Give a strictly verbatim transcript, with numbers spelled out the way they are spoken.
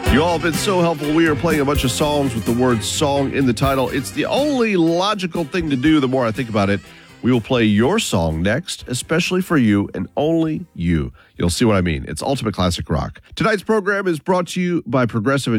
You all have been so helpful. We are playing a bunch of songs with the word song in the title. It's the only logical thing to do the more I think about it. We will play your song next, especially for you and only you. You'll see what I mean. It's Ultimate Classic Rock. Tonight's program is brought to you by Progressive